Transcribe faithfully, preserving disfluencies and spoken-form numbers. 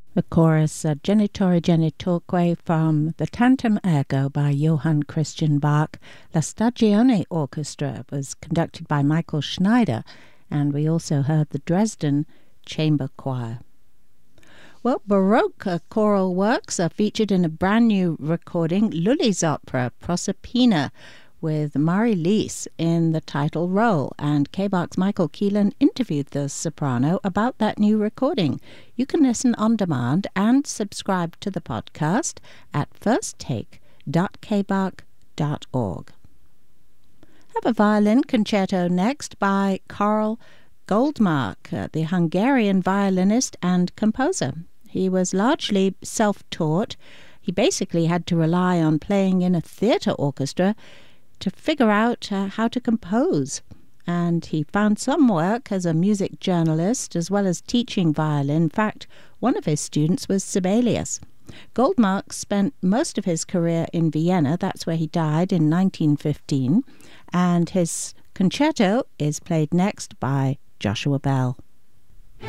The chorus uh, Genitore Genitorque from the Tantum Ergo by Johann Christian Bach. La Stagione Orchestra was conducted by Michael Schneider, and we also heard the Dresden Chamber Choir. Well, Baroque uh, choral works are featured in a brand new recording, Lully's opera Proserpina, with Mari Lees in the title role, and K-Bach's Michael Keelan interviewed the soprano about that new recording. You can listen on demand and subscribe to the podcast at first take dot k bach dot org. Have a violin concerto next by Karl Goldmark, uh, the Hungarian violinist and composer. He was largely self-taught. He basically had to rely on playing in a theatre orchestra to figure out uh, how to compose. And he found some work as a music journalist as well as teaching violin. In fact, one of his students was Sibelius. Goldmark spent most of his career in Vienna. That's where he died in nineteen fifteen. And his concerto is played next by Joshua Bell.